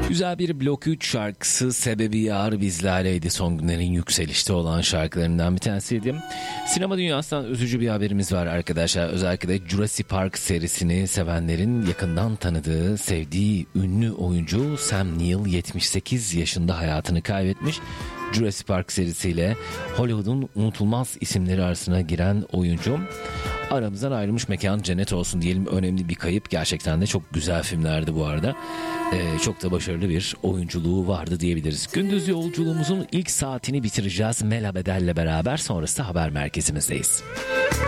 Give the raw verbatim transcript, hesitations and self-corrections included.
Güzel bir Blok üç şarkısı Sebebi Yar bizlerleydi. Son günlerin yükselişte olan şarkılarından bir tanesiydi. Sinema dünyasından üzücü bir haberimiz var arkadaşlar. Özellikle de Jurassic Park serisini sevenlerin yakından tanıdığı, sevdiği ünlü oyuncu Sam Neill yetmiş sekiz yaşında hayatını kaybetmiş. Jurassic Park serisiyle Hollywood'un unutulmaz isimleri arasına giren oyuncu aramızdan ayrılmış, mekan cennet olsun diyelim. Önemli bir kayıp. Gerçekten de çok güzel filmlerdi bu arada. Ee, çok da başarılı bir oyunculuğu vardı diyebiliriz. Gündüz yolculuğumuzun ilk saatini bitireceğiz Mela Bedel'le beraber. Sonrası haber merkezimizdeyiz.